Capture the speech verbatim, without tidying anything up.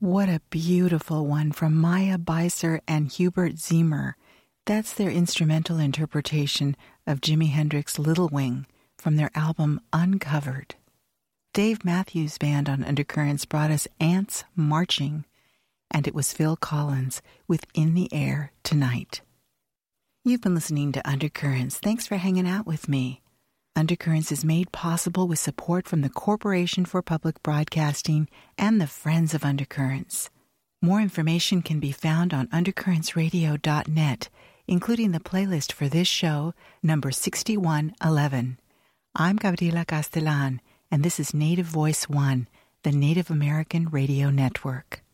What a beautiful one from Maya Beiser and Hubert Ziemer. That's their instrumental interpretation of Jimi Hendrix's Little Wing from their album Uncovered. Dave Matthews Band on Undercurrents brought us Ants Marching, and it was Phil Collins with In the Air Tonight. You've been listening to Undercurrents. Thanks for hanging out with me. Undercurrents is made possible with support from the Corporation for Public Broadcasting and the Friends of Undercurrents. More information can be found on undercurrents radio dot net, including the playlist for this show, number sixty-one eleven. I'm Gabriela Castellan, and this is Native Voice One, the Native American Radio Network.